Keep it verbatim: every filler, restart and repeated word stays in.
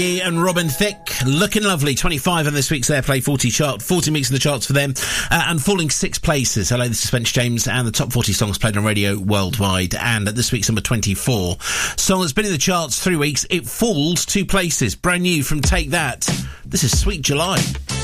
And Robin Thicke, Looking Lovely, twenty-five on this week's Airplay, forty chart, forty weeks in the charts for them, uh, and falling six places. Hello, this is Spencer James, and the top forty songs played on radio worldwide. And at this week's number twenty-four, song that's been in the charts three weeks, it falls two places. Brand new from Take That. This is Sweet July.